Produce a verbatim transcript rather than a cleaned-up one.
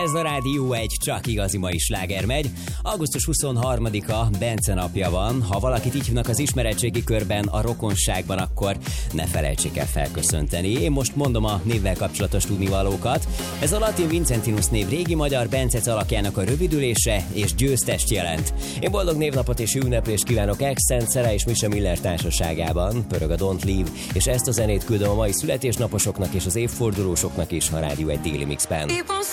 Ez a Rádió egy, csak igazi mai sláger megy. augusztus huszonharmadika, Bence napja van. Ha valakit így hívnak az ismeretségi körben, a rokonságban, akkor ne felejtsék el felköszönteni. Én most mondom a névvel kapcsolatos tudnivalókat. Ez a Latin Vincentinus név régi magyar Bence alakjának a rövidülése és győztest jelent. Én boldog névnapot és ünneplést kívánok Exent, Szere és Mise Miller társaságában. Pörög a Don't Leave, és ezt a zenét küldöm a mai születésnaposoknak és az évfordulósoknak is a Rádió egy déli mixben.